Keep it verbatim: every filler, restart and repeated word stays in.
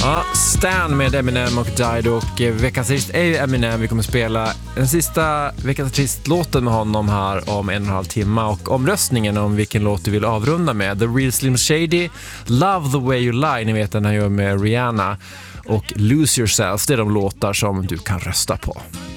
Ja, Stan med Eminem och Dido, och veckans artist är ju Eminem. Vi kommer spela den sista veckans artist-låten med honom här om en och en halv timme, och omröstningen om vilken låt du vill avrunda med: The Real Slim Shady, Love the Way You Lie, ni vet den här gör med Rihanna, och Lose Yourself. Det är de låtar som du kan rösta på.